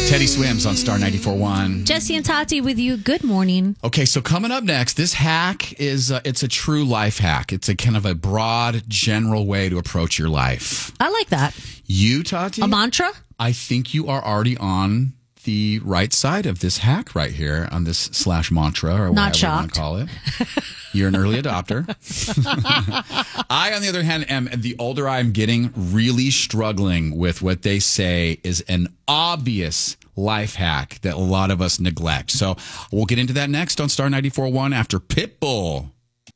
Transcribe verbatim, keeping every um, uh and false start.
Teddy Swims on Star ninety-four point one. Jesse and Tati with you. Good morning. Okay, so coming up next, this hack is uh, it's a true life hack. It's a kind of a broad, general way to approach your life. I like that. You, Tati? A mantra? I think you are already on the right side of this hack right here on this slash mantra or Not whatever you want shocked. to call it. You're an early adopter. I, on the other hand, am the older I'm getting, really struggling with what they say is an obvious life hack that a lot of us neglect. So we'll get into that next on Star ninety-four point one after Pitbull.